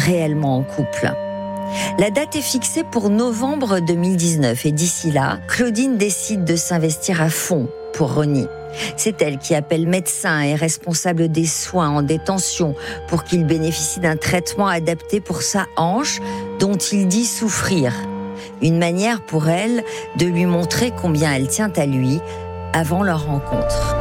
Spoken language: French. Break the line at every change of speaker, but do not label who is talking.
réellement en couple. La date est fixée pour novembre 2019 et d'ici là, Claudine décide de s'investir à fond pour Ronnie. C'est elle qui appelle médecin et responsable des soins en détention pour qu'il bénéficie d'un traitement adapté pour sa hanche dont il dit souffrir. Une manière pour elle de lui montrer combien elle tient à lui avant leur rencontre.